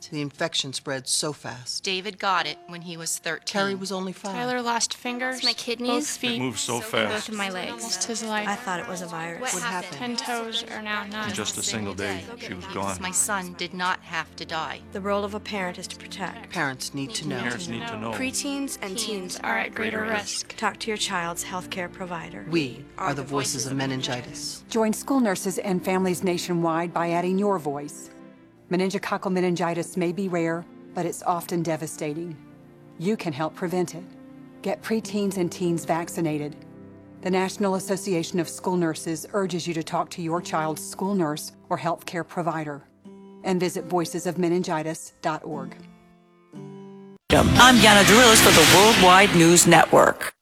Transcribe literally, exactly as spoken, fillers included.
The infection spread so fast. David got it when he was thirteen. Terry was only five. Tyler lost fingers, my kidneys. both feet, It moves so fast. Both of my legs. lost his life. I thought it was a virus. What happened? Ten toes are now none. In just a single day, she was gone. My son did not have to die. The role of a parent is to protect. Parents need to know. Parents need to know. Preteens and teens Are at greater risk. Talk to your child's healthcare provider. We are the voices of meningitis. Join school nurses and families nationwide by adding your voice. Meningococcal meningitis may be rare, but it's often devastating. You can help prevent it. Get preteens and teens vaccinated. The National Association of School Nurses urges you to talk to your child's school nurse or healthcare provider. And visit voices of meningitis dot org. I'm Yana Drillis for the Worldwide News Network.